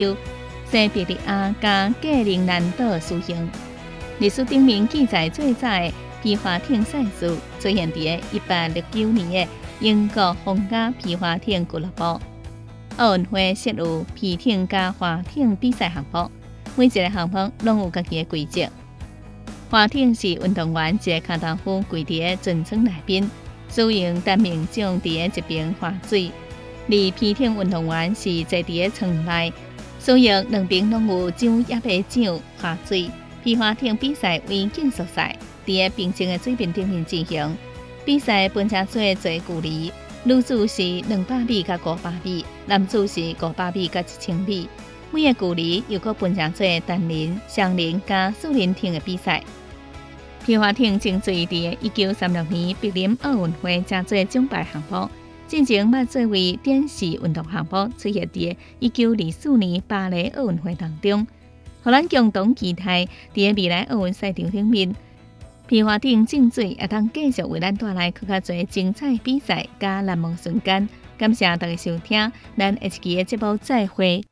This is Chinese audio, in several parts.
西伯利亚加格陵兰岛实行。历史顶面记载最早的皮划艇赛事出现伫1869年的英国皇家皮划艇俱乐部。奥运会设有皮艇加划艇比赛项目，每一个项目拢有家己的规则。划艇是运动员一个脚踮夫跪伫个船舱内面，使用单面桨伫个一边划水；而皮艇运动员是坐伫个舱内，使用两边拢有桨叶的桨划水。皮划艇比赛为竞速赛，伫个平静的水面顶面进行。比赛分成做距离，女子是200米甲500米，男子是500米甲1000米。每个距离又搁分成做单人、双人加4人艇的比赛。皮划艇争取伫1936年柏林奥运会正做奖牌项目，进前捌作为电视运动项目出现伫1924年巴黎奥运会当中。互咱共同期待，伫个未来奥运赛场顶面，皮划艇竞水也当继续为咱带来更加多精彩比赛加难忘瞬间。感谢大家收听，咱下一期的节目再会。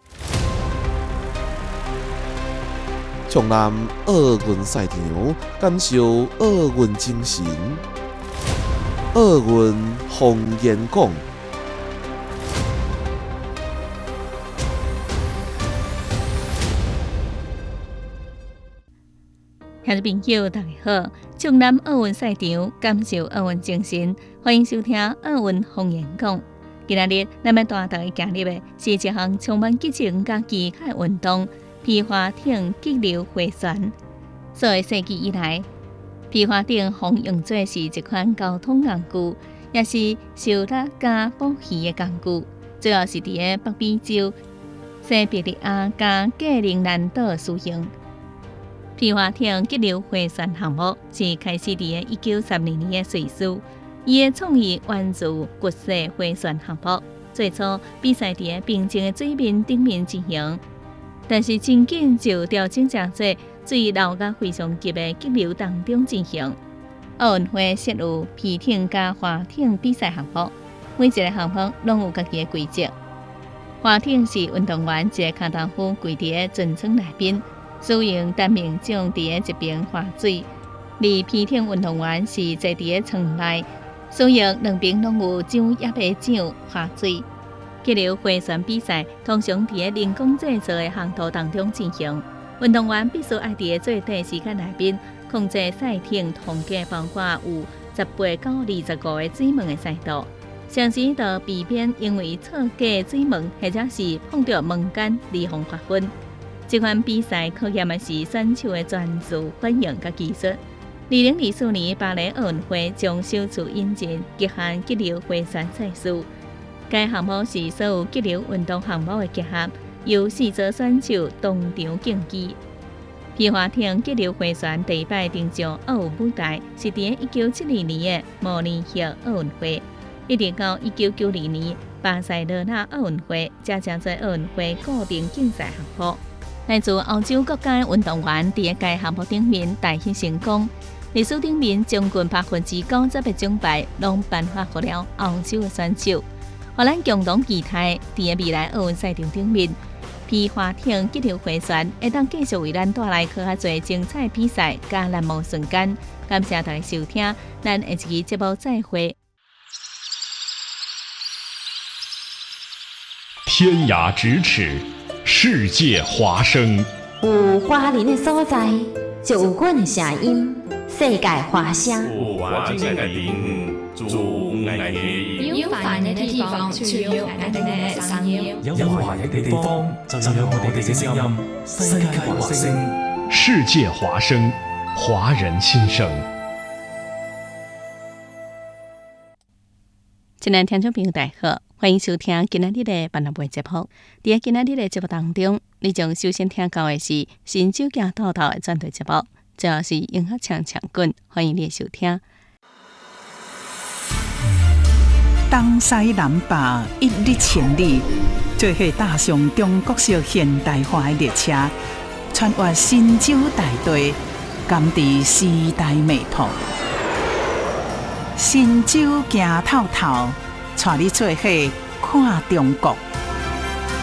从南奥运赛场感受奥运精神，奥运红颜讲。 听众朋友，大家好！从南奥运赛场感受奥运精神，欢迎收听奥运红颜讲。今日咱要带大家行入的是一项充满激情加技巧的运动——皮划艇激流划船。数个世纪以来，皮划艇常用作是一款交通工具，也是狩猎加捕鱼的工具。主要是伫个北美洲、西伯利亚加格陵兰岛实行。皮划艇激流划船项目是开始伫1932年的瑞士，伊的创意源自国际划船项目。最初比赛伫平静的水面顶面进行，但是真紧就调整成做水流甲非常急的激流当中进行。奥运会设有皮艇加划艇比赛项目，每一个项目拢有家己的规则。划艇是运动员一个脚踮夫跪伫个船舱内面，使用单面桨伫个一边划水；而皮艇运动员是坐伫个舱内，使用两边拢有桨叶的桨划水。激流划船比赛通常伫个人工制造的航道当中进行，运动员必须爱伫个最短时间内面控制赛艇通过包括有18到25个水门的赛道，同时要避免因为错过水门或者是碰到门杆而防罚分。这款比赛考验的是选手的专注、反应和技术。2024年巴黎奥运会将首次引进极限激流划船赛事，该项目是所有激流运动项目的结合，由4组选手同场竞技。皮划艇激流划船第一摆登上奥运舞台是伫1972年的慕尼黑奥运会，一直到1992年巴塞罗那奥运会，才成做奥运会固定竞赛项目。来自欧洲国家的运动员伫该项目顶面大显成功，历史顶面将近90%的奖牌拢颁发给了欧洲的选手。互咱共同期待，伫未来奥运赛场顶面，皮划艇激流划船会当继续为咱带来更加多精彩比赛加难忘瞬间。感谢大家收听，咱下一期节目再会。 天涯咫尺，世界华声。 有华人的所在，就有阮的声音。世界华声。 有华人的地方，就有爱的音。 有华人的地方，就有爱的声音。 有華人嘅地方，就有我哋嘅聲音。世界華聲， 世界華聲，華人心聲。 親愛聽眾朋友，大家好，歡迎收聽今日的辦樂會節目。在今日的節目當中，你將首先聽到的是新酒家豆豆的專題節目，主要是音樂唱唱滾，歡迎你收聽。 東西南北一日千里，做伙踏上中國式現代化的列車，穿越新州大地，甘知時代脈搏。新州行透透，帶你做伙看中國。